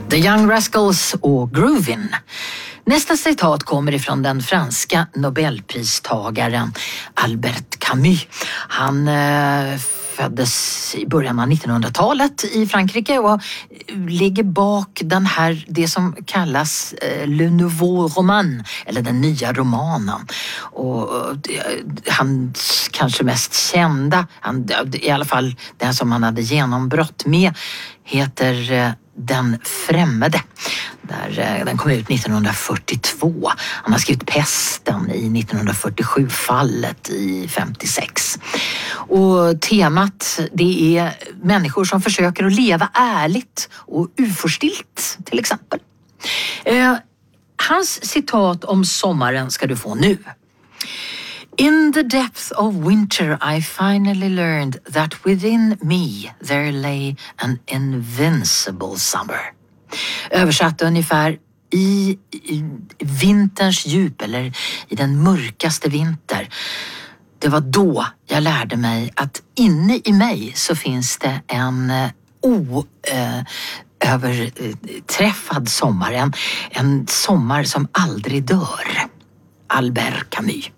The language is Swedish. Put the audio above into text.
The Young Rascals och Groovin. Nästa citat kommer ifrån den franska nobelpristagaren Albert Camus. Han föddes i början av 1900-talet i Frankrike och ligger bak det som kallas Le Nouveau Roman, eller den nya romanen. Och hans kanske mest kända, i alla fall den som han hade genombrott med, heter Den främmande. Den kom ut 1942. Han har skrivit Pesten i 1947, Fallet i 56. Och temat, det är människor som försöker att leva ärligt och oförstilt, till exempel. Hans citat om sommaren ska du få nu. In the depth of winter I finally learned that within me there lay an invincible summer. Översatt ungefär i vinterns djup, eller i den mörkaste vinter. Det var då jag lärde mig att inne i mig så finns det en överträffad sommar. En sommar som aldrig dör. Albert Camus.